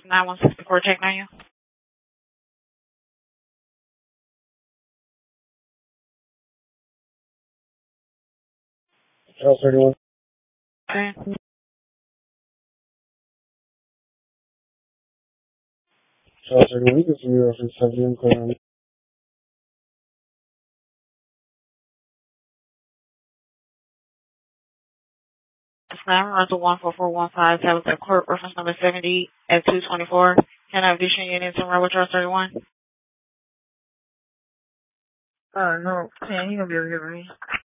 9164 checking on you. Charles 31. Okay. Charles 31, you can see me reference 7 clear on me. Slam Russell 14415, that was the court reference number 70 at 224. Can I have additional units in row with Charles 31? No, man, you gonna be able to hear me.